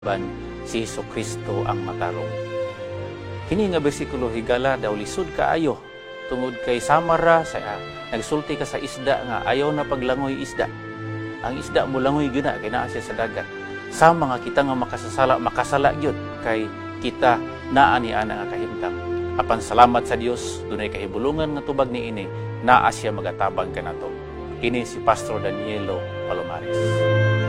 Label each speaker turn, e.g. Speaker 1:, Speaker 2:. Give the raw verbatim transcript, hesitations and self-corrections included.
Speaker 1: ban si Hesus Kristo ang matarong. Kini nga bersikulo higala daw lisod kaayo tungod kay samara sa uh, nagsulti ka sa isda nga ayaw na paglangoy isda. Ang isda mo langoy gina kay naa siya sa dagat. Sama nga kita nga makasasala makasala gyud kay kita naa ni ana nga kahimtang. Apan salamat sa Dios dunay kahibulungan nga tubag niini naa siya magatabang kanato. Kini si Pastor Danielo Palomares.